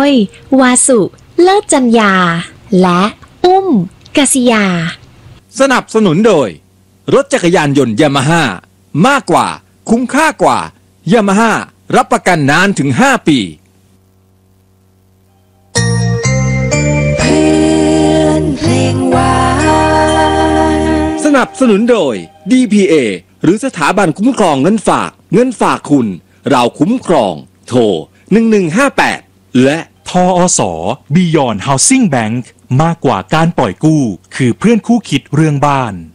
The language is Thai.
ย วาสุ เลิศจัญญา และอุ้มกษิยาสนับสนุนโดยรถจักรยานยนต์ยามาฮ่ามากกว่าคุ้มค่ากว่ายามาฮ่ารับประกันนานถึง5 ปีเพลงหวานสนับสนุนโดย DPA หรือสถาบันคุ้มครองเงินฝากคุณเราคุ้มครองโทร1158และทอสBeyond Housing Bank มากกว่าการปล่อยกู้คือเพื่อนคู่คิดเรื่องบ้าน